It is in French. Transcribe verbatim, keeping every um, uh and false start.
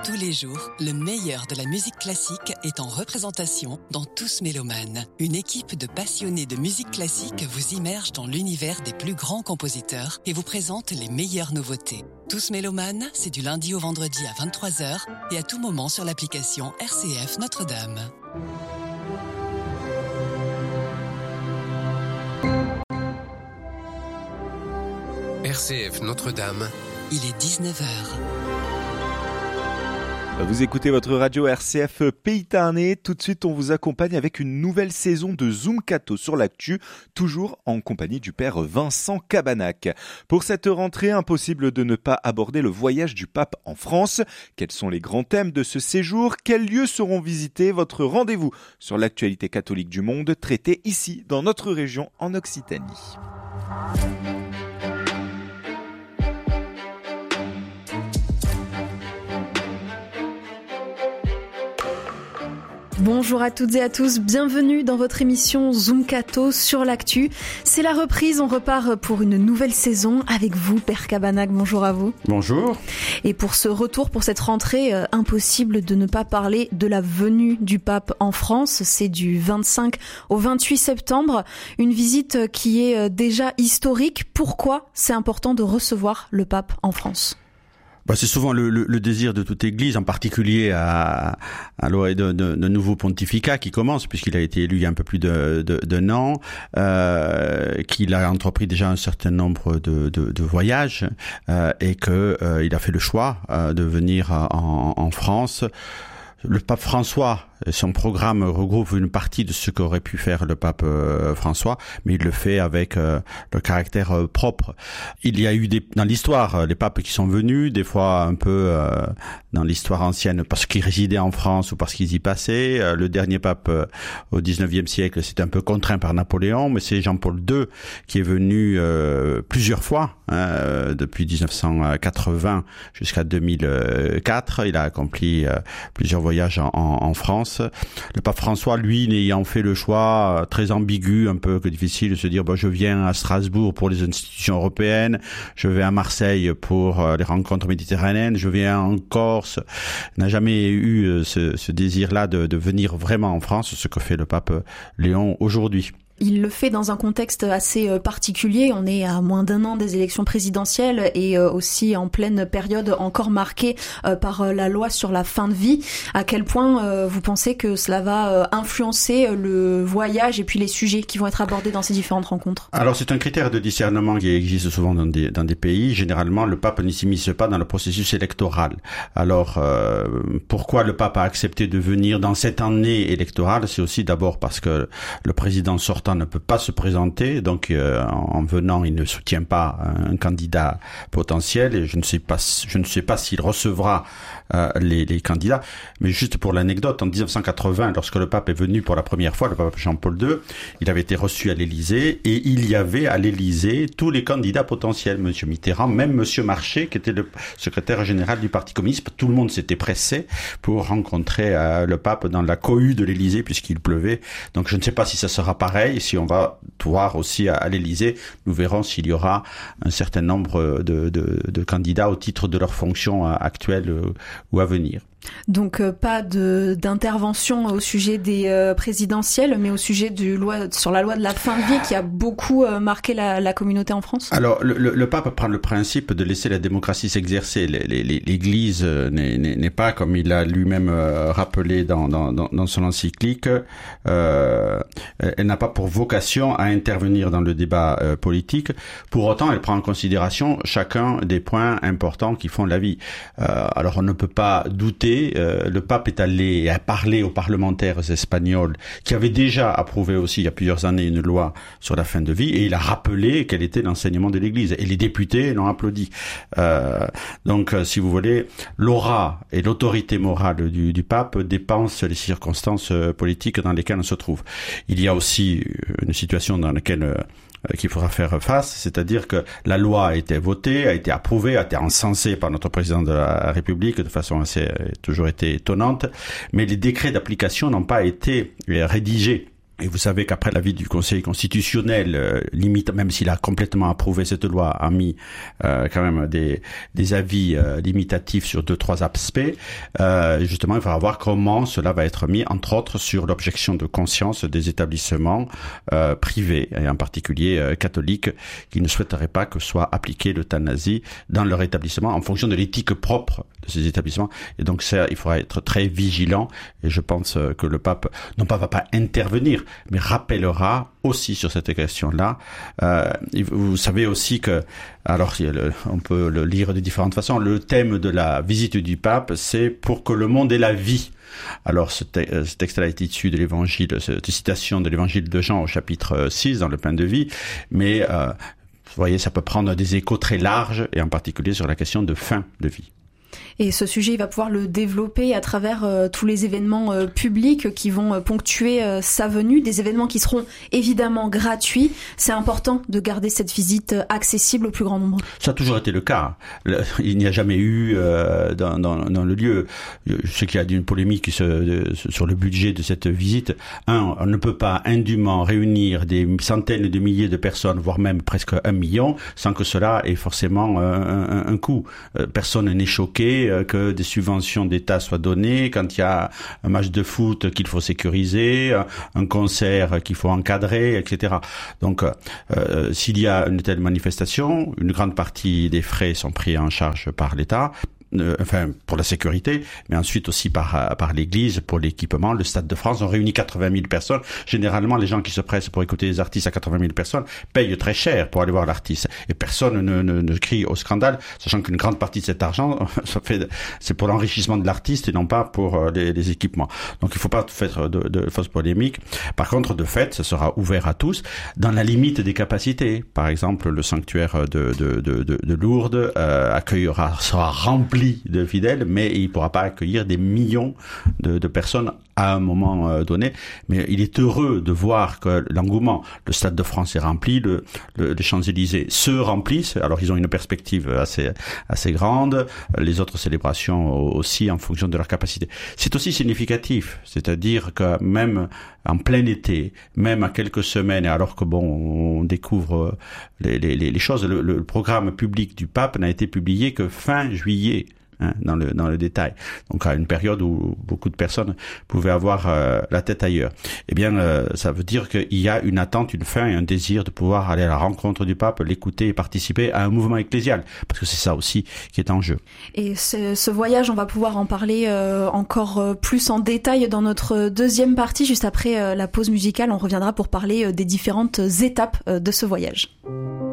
Tous les jours, le meilleur de la musique classique est en représentation dans Tous Mélomanes. Une équipe de passionnés de musique classique vous immerge dans l'univers des plus grands compositeurs et vous présente les meilleures nouveautés. Tous Mélomanes, c'est du lundi au vendredi à vingt-trois heures et à tout moment sur l'application R C F Notre-Dame. R C F Notre-Dame. Il est dix-neuf heures. Vous écoutez votre radio R C F Pays Tarnais. Tout de suite, on vous accompagne avec une nouvelle saison de Zoom Cato sur l'actu, toujours en compagnie du père Vincent Cabanac. Pour cette rentrée, impossible de ne pas aborder le voyage du pape en France. Quels sont les grands thèmes de ce séjour? Quels lieux seront visités? Votre rendez-vous sur l'actualité catholique du monde, traité ici, dans notre région, en Occitanie. Bonjour à toutes et à tous, bienvenue dans votre émission Zoom Cato sur l'actu. C'est la reprise, on repart pour une nouvelle saison avec vous, Père Cabanac, bonjour à vous. Bonjour. Et pour ce retour, pour cette rentrée, euh, impossible de ne pas parler de la venue du pape en France. C'est du vingt-cinq au vingt-huit septembre, une visite qui est déjà historique. Pourquoi c'est important de recevoir le pape en France ? Bah, c'est souvent le, le, le désir de toute Église, en particulier à, à l'orée de, de, de nouveau pontificat qui commence, puisqu'il a été élu il y a un peu plus de, de, d'un an, euh, qu'il a entrepris déjà un certain nombre de, de, de voyages euh, et que euh, il a fait le choix euh, de venir en, en France. Le pape François, son programme regroupe une partie de ce qu'aurait pu faire le pape euh, François, mais il le fait avec euh, le caractère euh, propre. Il y a eu des, dans l'histoire euh, les papes qui sont venus, des fois un peu euh, dans l'histoire ancienne parce qu'ils résidaient en France ou parce qu'ils y passaient. Euh, le dernier pape euh, au dix-neuvième siècle, c'était un peu contraint par Napoléon, mais c'est Jean-Paul deux qui est venu euh, plusieurs fois, hein, euh, depuis dix-neuf cent quatre-vingts jusqu'à deux mille quatre. Il a accompli euh, plusieurs voyages en, en, en France. Le pape François, lui, n'ayant fait le choix très ambigu, un peu difficile de se dire, bon, je viens à Strasbourg pour les institutions européennes, je vais à Marseille pour les rencontres méditerranéennes, je viens en Corse, n'a jamais eu ce, ce désir-là de, de venir vraiment en France, ce que fait le pape Léon aujourd'hui. Il le fait dans un contexte assez particulier. On est à moins d'un an des élections présidentielles et aussi en pleine période encore marquée par la loi sur la fin de vie. À quel point vous pensez que cela va influencer le voyage et puis les sujets qui vont être abordés dans ces différentes rencontres? Alors c'est un critère de discernement qui existe souvent dans des, dans des pays. Généralement, le pape ne s'immisce pas dans le processus électoral. Alors euh, pourquoi le pape a accepté de venir dans cette année électorale? C'est aussi d'abord parce que le président sortant ne peut pas se présenter, donc euh, en venant il ne soutient pas un candidat potentiel et je ne sais pas je ne sais pas s'il recevra euh, les, les candidats. Mais juste pour l'anecdote, en dix-neuf cent quatre-vingts, lorsque le pape est venu pour la première fois, le pape Jean-Paul deux, il avait été reçu à l'Élysée et il y avait à l'Élysée tous les candidats potentiels, Monsieur Mitterrand, même Monsieur Marchais qui était le secrétaire général du Parti communiste. Tout le monde s'était pressé pour rencontrer euh, le pape dans la cohue de l'Élysée puisqu'il pleuvait. Donc je ne sais pas si ça sera pareil. Et si on va voir aussi à, à l'Élysée, nous verrons s'il y aura un certain nombre de, de, de candidats au titre de leurs fonctions actuelles ou à venir. Donc euh, pas de d'intervention au sujet des euh, présidentielles, mais au sujet du loi sur la loi de la fin de vie qui a beaucoup euh, marqué la, la communauté en France. Alors le, le, le pape prend le principe de laisser la démocratie s'exercer. L'Église n'est, n'est, n'est pas, comme il a lui-même euh, rappelé dans, dans, dans son encyclique, euh, elle n'a pas pour vocation à intervenir dans le débat euh, politique. Pour autant, elle prend en considération chacun des points importants qui font la vie. Euh, alors on ne peut pas douter. Euh, le pape est allé et a parlé aux parlementaires espagnols qui avaient déjà approuvé aussi il y a plusieurs années une loi sur la fin de vie et il a rappelé quel était l'enseignement de l'Église et les députés l'ont applaudi. Euh, donc si vous voulez, l'aura et l'autorité morale du, du pape dépensent les circonstances politiques dans lesquelles on se trouve. Il y a aussi une situation dans laquelle euh, qu'il faudra faire face, c'est-à-dire que la loi a été votée, a été approuvée, a été encensée par notre président de la République de façon assez toujours été étonnante, mais les décrets d'application n'ont pas été rédigés. Et vous savez qu'après l'avis du Conseil constitutionnel, euh, limite, même s'il a complètement approuvé cette loi, a mis euh, quand même des, des avis euh, limitatifs sur deux, trois aspects. Euh, justement, il faudra voir comment cela va être mis, entre autres, sur l'objection de conscience des établissements euh, privés, et en particulier euh, catholiques, qui ne souhaiteraient pas que soit appliquée l'euthanasie dans leur établissement en fonction de l'éthique propre de ces établissements. Et donc, ça, il faudra être très vigilant. Et je pense que le pape, non pas va pas intervenir, mais rappellera aussi sur cette question-là. Euh, vous savez aussi que, alors on peut le lire de différentes façons, le thème de la visite du pape, c'est pour que le monde ait la vie. Alors ce, te- ce texte-là est issu de l'évangile, cette citation de l'évangile de Jean au chapitre six dans le pain de vie, mais euh, vous voyez, ça peut prendre des échos très larges, et en particulier sur la question de fin de vie. Et ce sujet, il va pouvoir le développer à travers euh, tous les événements euh, publics qui vont euh, ponctuer euh, sa venue, des événements qui seront évidemment gratuits. C'est important de garder cette visite euh, accessible au plus grand nombre. Ça a toujours été le cas. Le, il n'y a jamais eu euh, dans, dans, dans le lieu, je sais qu'il y a une polémique sur, de, sur le budget de cette visite. Un, on ne peut pas indûment réunir des centaines de milliers de personnes, voire même presque un million, sans que cela ait forcément un, un, un coût. Personne n'est choqué que des subventions d'État soient données quand il y a un match de foot qu'il faut sécuriser, un concert qu'il faut encadrer, et cetera. Donc, euh, s'il y a une telle manifestation, une grande partie des frais sont pris en charge par l'État. Euh, enfin pour la sécurité, mais ensuite aussi par par l'Église pour l'équipement. Le Stade de France, on réunit quatre-vingt mille personnes. Généralement, les gens qui se pressent pour écouter les artistes à quatre-vingt mille personnes payent très cher pour aller voir l'artiste. Et personne ne, ne, ne crie au scandale, sachant qu'une grande partie de cet argent, ça fait, c'est pour l'enrichissement de l'artiste et non pas pour les, les équipements. Donc, il ne faut pas faire de, de fausses polémiques. Par contre, de fait, ça sera ouvert à tous, dans la limite des capacités. Par exemple, le sanctuaire de, de, de, de, de Lourdes euh, accueillera, sera rempli de fidèles, mais il ne pourra pas accueillir des millions de, de personnes à un moment euh, donné. Mais il est heureux de voir que l'engouement, le Stade de France est rempli, le, le, les Champs-Élysées se remplissent. Alors ils ont une perspective assez assez grande. Les autres célébrations aussi en fonction de leur capacité. C'est aussi significatif, c'est-à-dire que même en plein été, même à quelques semaines, alors que bon, on découvre les, les, les choses, le, le programme public du pape n'a été publié que fin juillet. Hein, dans le dans le détail. Donc à une période où beaucoup de personnes pouvaient avoir euh, la tête ailleurs. Eh bien, euh, ça veut dire qu'il y a une attente, une faim et un désir de pouvoir aller à la rencontre du pape, l'écouter et participer à un mouvement ecclésial, parce que c'est ça aussi qui est en jeu. Et ce, ce voyage, on va pouvoir en parler euh, encore plus en détail dans notre deuxième partie, juste après euh, la pause musicale. On reviendra pour parler euh, des différentes étapes euh, de ce voyage.